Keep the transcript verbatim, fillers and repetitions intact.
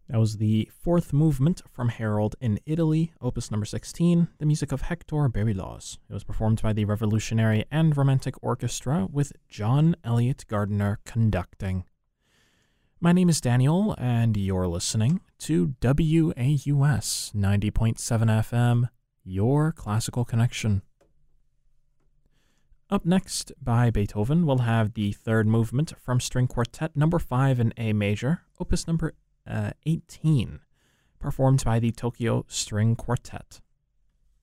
That was the fourth movement from Harold in Italy, opus number sixteen, the music of Hector Berlioz. It was performed by the Revolutionary and Romantic Orchestra with John Elliott Gardiner conducting. My name is Daniel, and you're listening to W A U S ninety point seven F M, your classical connection. Up next, by Beethoven, we'll have the third movement from String Quartet number five in A major, opus number uh, eighteen, performed by the Tokyo String Quartet.